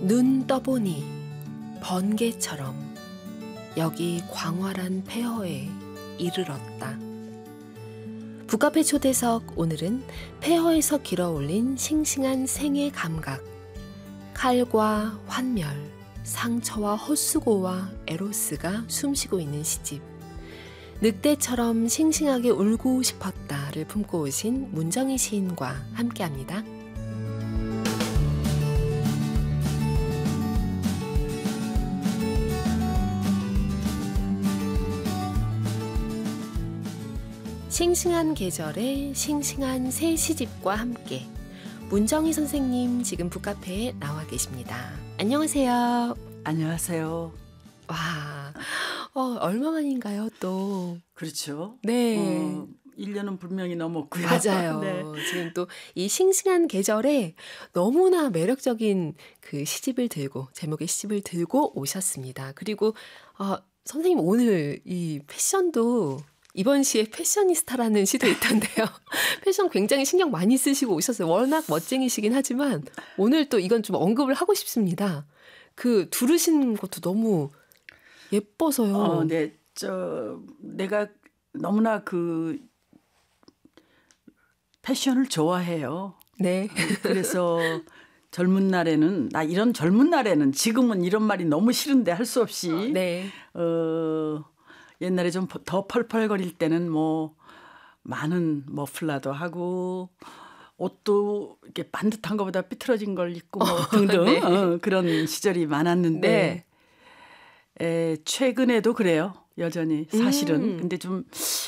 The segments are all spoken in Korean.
눈 떠보니 번개처럼 여기 광활한 폐허에 이르렀다. 북카페 초대석, 오늘은 폐허에서 길어올린 싱싱한 생의 감각, 칼과 환멸, 상처와 헛수고와 에로스가 숨쉬고 있는 시집, 늑대처럼 싱싱하게 울고 싶었다를 품고 오신 문정희 시인과 함께합니다. 싱싱한 계절에 싱싱한 새 시집과 함께 문정희 선생님 지금 북카페에 나와 계십니다. 안녕하세요. 안녕하세요. 와, 얼마 만인가요 또. 그렇죠. 네. 1년은 분명히 넘었고요. 맞아요. 네. 지금 또 이 싱싱한 계절에 너무나 매력적인 그 시집을 들고, 제목의 시집을 들고 오셨습니다. 그리고 선생님 오늘 이 패션도 이번 시에 패셔니스타라는 시도 있던데요. 패션 굉장히 신경 많이 쓰시고 오셨어요. 워낙 멋쟁이시긴 하지만 오늘 또 이건 좀 언급을 하고 싶습니다. 그 두르신 것도 너무 예뻐서요. 네. 내가 너무나 그 패션을 좋아해요. 네. 그래서 젊은 날에는, 이런 젊은 날에는, 지금은 이런 말이 너무 싫은데 할 수 없이 네. 옛날에 좀 더 펄펄거릴 때는 뭐 많은 머플러도 하고 옷도 이렇게 반듯한 것보다 삐뚤어진 걸 입고 뭐 등등 네. 그런 시절이 많았는데 최근에도 그래요. 여전히 사실은. 근데 좀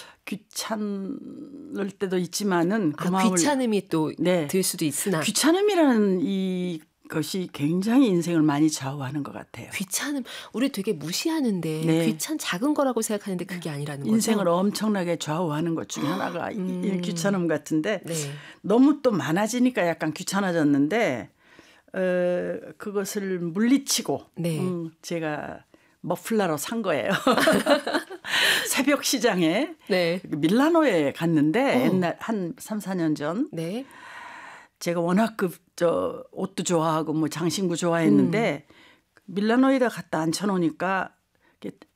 귀찮을 때도 있지만은 그 마음을 귀찮음이 또 들 수도 있으나 귀찮음이라는 이 것이 굉장히 인생을 많이 좌우하는 것 같아요. 귀찮음, 우리 되게 무시하는데 귀찮 작은 거라고 생각하는데 그게 아니라는 거죠. 인생을 엄청나게 좌우하는 것 중에 하나가 이 귀찮음 같은데 네. 너무 또 많아지니까 약간 귀찮아졌는데 그것을 물리치고 제가 머플러로 산 거예요. 새벽 시장에 밀라노에 갔는데 옛날 한 3, 4년 전 제가 워낙 옷도 좋아하고 뭐 장신구 좋아했는데 밀라노에다 갖다 앉혀놓으니까